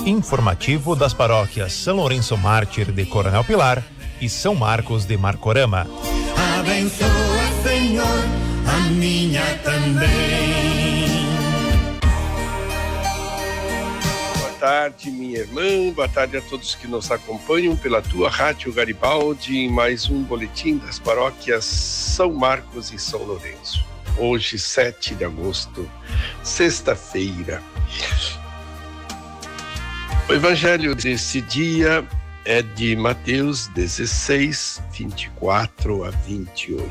informativo das paróquias São Lourenço Mártir de Coronel Pilar e São Marcos de Marcorama. Abençoa, Senhor, a minha também. Boa tarde, minha irmã. Boa tarde a todos que nos acompanham pela tua Rádio Garibaldi em mais um boletim das paróquias São Marcos e São Lourenço. Hoje, 7 de agosto, sexta-feira. O evangelho desse dia é de Mateus 16, 24 a 28,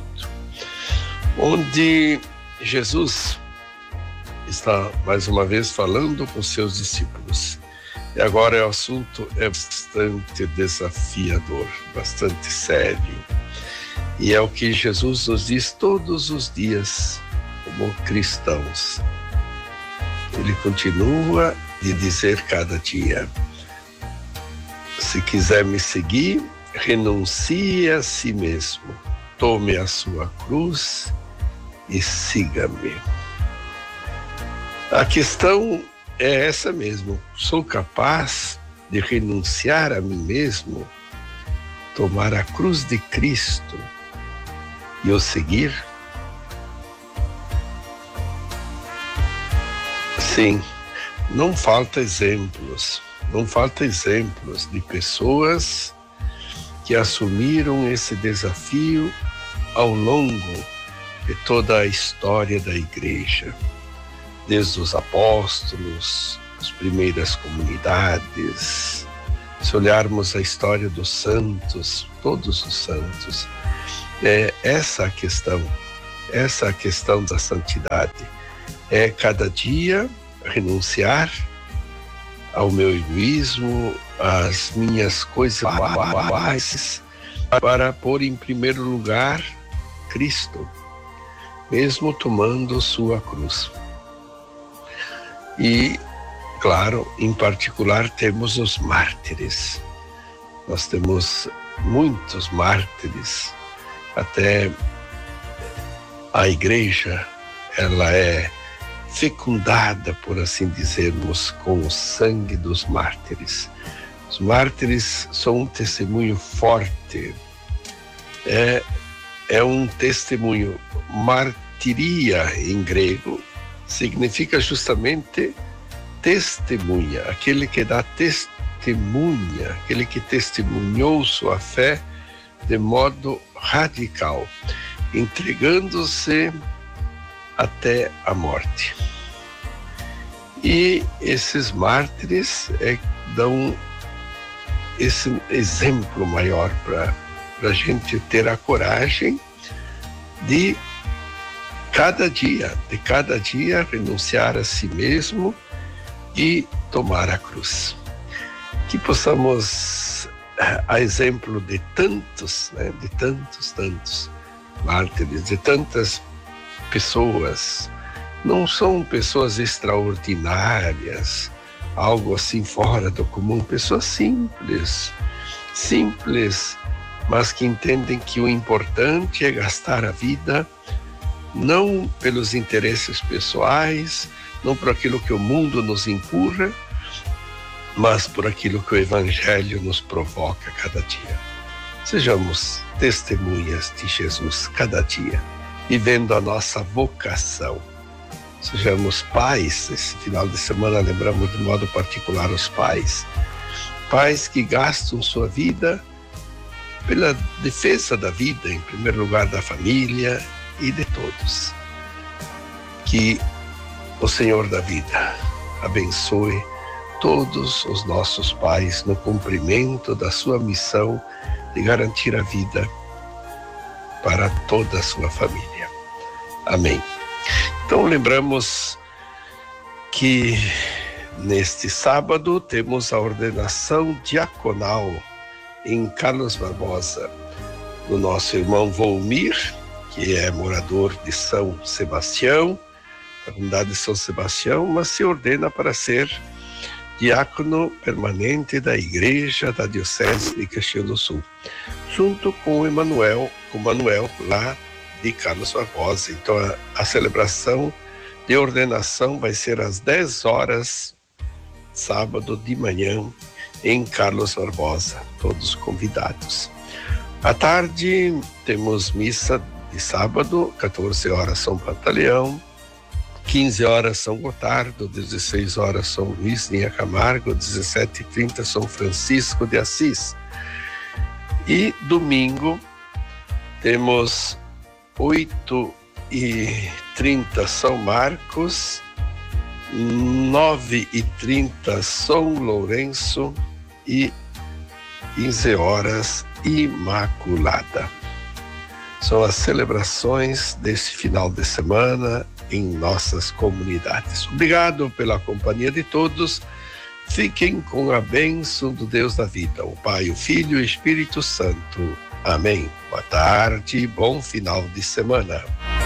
onde Jesus está mais uma vez falando com seus discípulos. E agora o assunto é bastante desafiador, bastante sério. E é o que Jesus nos diz todos os dias como cristãos. Ele continua de dizer cada dia: se quiser me seguir, renuncie a si mesmo, tome a sua cruz e siga-me. A questão é essa mesmo: sou capaz de renunciar a mim mesmo, tomar a cruz de Cristo e o seguir? Sim, não falta exemplos de pessoas que assumiram esse desafio ao longo de toda a história da igreja, desde os apóstolos, as primeiras comunidades. Se olharmos a história dos santos, todos os santos, essa a questão da santidade. É cada dia renunciar ao meu egoísmo, às minhas coisas para pôr em primeiro lugar Cristo, mesmo tomando sua cruz. E, claro, em particular temos os mártires. Nós temos muitos mártires. Até a igreja, ela é fecundada, por assim dizermos, com o sangue dos mártires. Os mártires são um testemunho forte. É um testemunho. Martiria, em grego, significa justamente testemunha, aquele que dá testemunha, aquele que testemunhou sua fé de modo radical, entregando-se até a morte. E esses mártires dão esse exemplo maior para a gente ter a coragem de cada dia renunciar a si mesmo e tomar a cruz. Que possamos, a exemplo de tantos mártires, de tantas pessoas, não são pessoas extraordinárias, algo assim fora do comum, pessoas simples, mas que entendem que o importante é gastar a vida não pelos interesses pessoais, não por aquilo que o mundo nos empurra, mas por aquilo que o Evangelho nos provoca cada dia. Sejamos testemunhas de Jesus cada dia, vivendo a nossa vocação. Sejamos pais. Esse final de semana lembramos de modo particular os pais que gastam sua vida pela defesa da vida, em primeiro lugar da família e de todos. Que o Senhor da vida abençoe todos os nossos pais no cumprimento da sua missão de garantir a vida para toda a sua família. Amém. Então lembramos que neste sábado temos a ordenação diaconal em Carlos Barbosa, do nosso irmão Volmir, que é morador de São Sebastião, da comunidade de São Sebastião, mas se ordena para ser diácono permanente da Igreja da Diocese de Caxias do Sul, junto com o Manuel lá de Carlos Barbosa. Então a celebração de ordenação vai ser às 10 horas sábado de manhã, em Carlos Barbosa, todos convidados. À tarde, temos missa de sábado, 14 horas São Pantaleão, 15 horas São Gotardo, 16 horas São Luís Ninha Camargo, 17h30 São Francisco de Assis. E domingo temos 8h30 São Marcos, 9h30 São Lourenço e 15 horas Imaculada. São as celebrações deste final de semana em nossas comunidades. Obrigado pela companhia de todos. Fiquem com a bênção do Deus da vida, o Pai, o Filho e o Espírito Santo. Amém. Boa tarde e bom final de semana.